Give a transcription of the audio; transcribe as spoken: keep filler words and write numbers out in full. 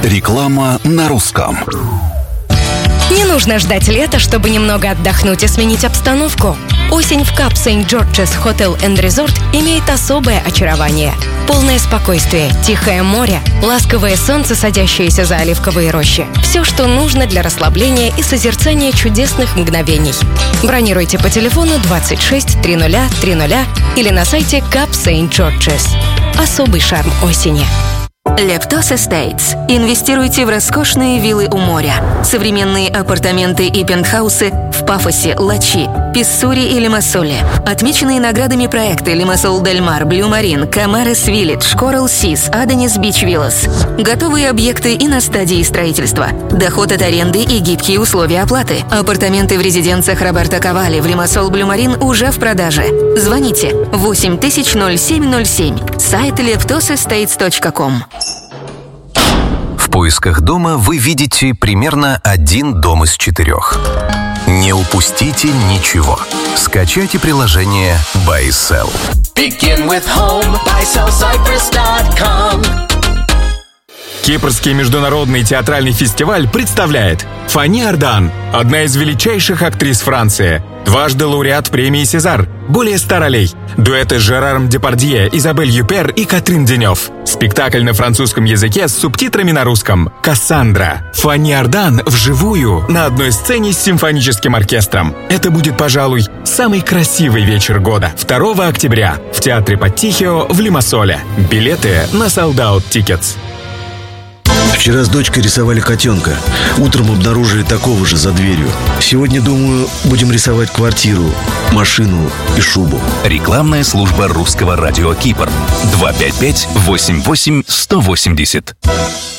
Реклама на русском. Не нужно ждать лета, чтобы немного отдохнуть и сменить обстановку. Осень в Кап Сент-Джорджес Hotel энд Resort имеет особое очарование. Полное спокойствие, тихое море, ласковое солнце, садящееся за оливковые рощи. Все, что нужно для расслабления и созерцания чудесных мгновений. Бронируйте по телефону двадцать шесть тридцать тридцать или на сайте Кап Сент-Джорджес. Особый шарм осени. Leptos Estates. Инвестируйте в роскошные виллы у моря. Современные апартаменты и пентхаусы в Пафосе, Лачи, Писсури и Лимассоле. Отмеченные наградами проекты Лимассол Дель Мар, Блю Марин, Камарес Виллидж, Коралл Сис, Аденис Бич Виллас. Готовые объекты и на стадии строительства. Доход от аренды и гибкие условия оплаты. Апартаменты в резиденциях Роберто Кавали в Лимассол Блю Марин уже в продаже. Звоните восемь тысяч ноль семь ноль семь. Сайт leptos estates точка ком. В поисках дома вы видите примерно один дом из четырех. Не упустите ничего. Скачайте приложение Buy Sell. Begin with home, buy sell cyprus dot com. Кипрский международный театральный фестиваль представляет Фани Ардан, одна из величайших актрис Франции, дважды лауреат премии «Сезар», более ста ролей, дуэты с Жераром Депардье, Изабель Юпер и Катрин Денев. Спектакль на французском языке с субтитрами на русском. «Кассандра». Фани Ардан вживую на одной сцене с симфоническим оркестром. Это будет, пожалуй, самый красивый вечер года. второго октября в Театре Паттихио в Лимассоле. Билеты на Sold Out Tickets. Вчера с дочкой рисовали котенка. Утром обнаружили такого же за дверью. Сегодня, думаю, будем рисовать квартиру, машину и шубу. Рекламная служба русского радио Кипр. два пять пять восемь восемь сто восемьдесят.